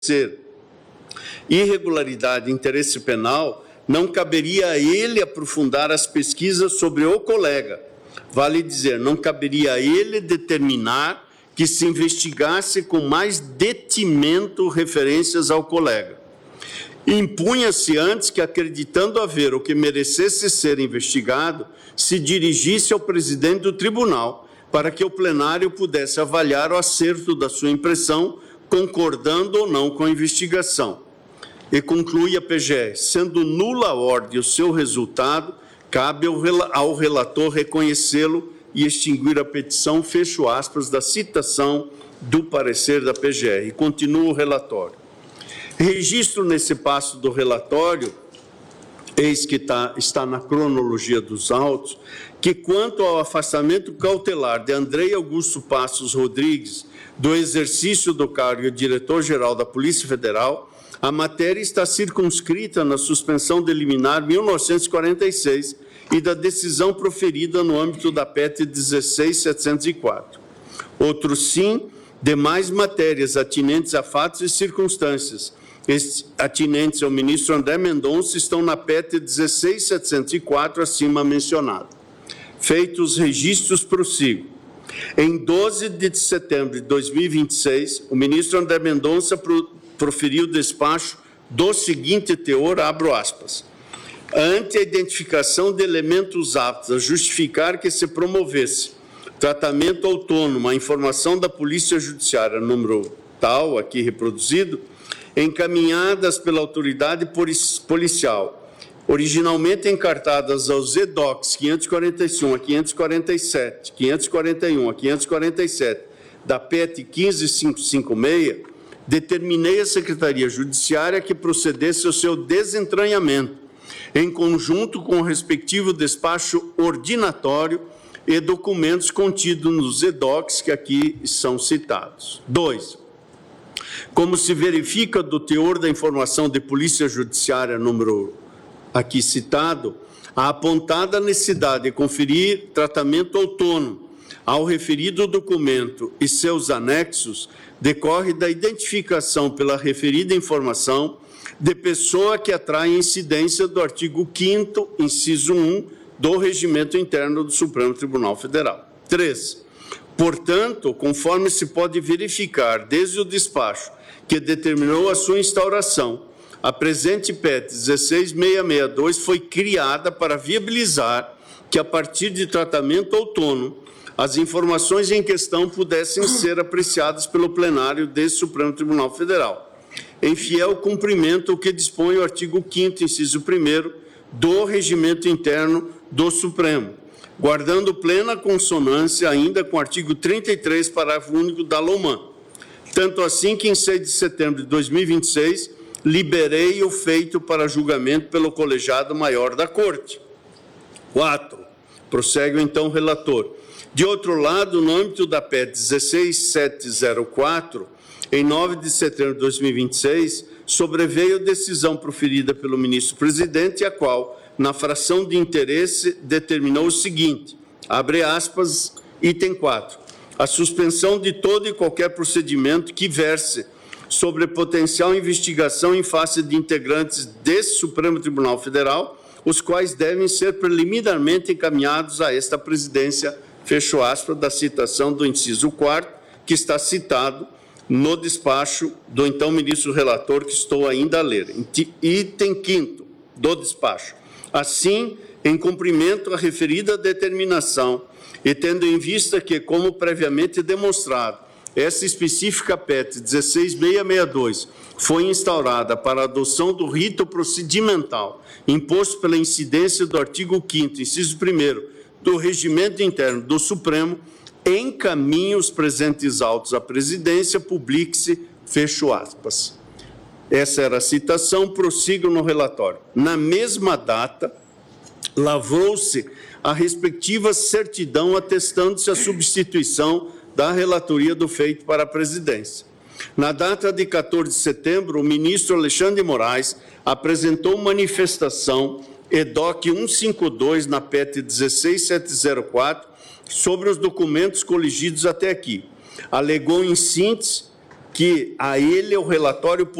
ser irregularidade e interesse penal, não caberia a ele aprofundar as pesquisas sobre o colega. Vale dizer, não caberia a ele determinar que se investigasse com mais detimento referências ao colega. Impunha-se antes que, acreditando haver o que merecesse ser investigado, se dirigisse ao presidente do tribunal para que o plenário pudesse avaliar o acerto da sua impressão, concordando ou não com a investigação. E conclui a PGR, sendo nula a ordem o seu resultado, cabe ao relator reconhecê-lo e extinguir a petição, fecho aspas, da citação do parecer da PGR. E continua o relatório. Registro nesse passo do relatório, eis que está na cronologia dos autos, que quanto ao afastamento cautelar de Andrei Augusto Passos Rodrigues do exercício do cargo de diretor-geral da Polícia Federal, a matéria está circunscrita na suspensão de liminar 1946 e da decisão proferida no âmbito da PET 16704. Outro sim, demais matérias atinentes a fatos e circunstâncias atinentes ao ministro André Mendonça estão na PET 16704 acima mencionado. Feitos os registros, prossigo. Em 12 de setembro de 2026, o ministro André Mendonça proferiu despacho do seguinte teor, abro aspas, ante a identificação de elementos aptos a justificar que se promovesse tratamento autônomo à informação da Polícia Judiciária, número tal, aqui reproduzido, encaminhadas pela autoridade policial, originalmente encartadas aos EDOCs 541 a 547, 541 a 547, da PET 15556, determinei à Secretaria Judiciária que procedesse ao seu desentranhamento, em conjunto com o respectivo despacho ordinatório e documentos contidos nos EDOCs que aqui são citados. 2. Como se verifica do teor da informação de Polícia Judiciária número aqui citado, a apontada necessidade de conferir tratamento autônomo ao referido documento e seus anexos decorre da identificação pela referida informação de pessoa que atrai incidência do artigo 5º, inciso 1, do Regimento Interno do Supremo Tribunal Federal. 3. Portanto, conforme se pode verificar desde o despacho que determinou a sua instauração, a presente PET 16662 foi criada para viabilizar que, a partir de tratamento autônomo, as informações em questão pudessem ser apreciadas pelo plenário desse Supremo Tribunal Federal, em fiel cumprimento ao que dispõe o artigo 5º, inciso 1º, do Regimento Interno do Supremo, guardando plena consonância ainda com o artigo 33, parágrafo único da LOMAN. Tanto assim que, em 6 de setembro de 2026, liberei o feito para julgamento pelo colegiado maior da Corte. 4. Prossegue então o relator. De outro lado, no âmbito da PET 16704, em 9 de setembro de 2026, sobreveio decisão proferida pelo ministro-presidente, a qual, na fração de interesse, determinou o seguinte, abre aspas, item 4, a suspensão de todo e qualquer procedimento que verse sobre potencial investigação em face de integrantes desse Supremo Tribunal Federal, os quais devem ser preliminarmente encaminhados a esta presidência, fecho aspas, da citação do inciso 4º, que está citado no despacho do então ministro relator, que estou ainda a ler. Item 5º do despacho. Assim, em cumprimento à referida determinação, e tendo em vista que, como previamente demonstrado, essa específica PET 16662 foi instaurada para a adoção do rito procedimental imposto pela incidência do artigo 5º, inciso 1º, do Regimento Interno do Supremo, encaminhe os presentes autos à presidência, publique-se, fecho aspas. Essa era a citação, prossigo no relatório. Na mesma data, lavrou-se a respectiva certidão atestando-se a substituição da relatoria do feito para a presidência. Na data de 14 de setembro, o ministro Alexandre de Moraes apresentou manifestação EDOC 152 na PET 16704 sobre os documentos coligidos até aqui. Alegou em síntese que a ele o relatório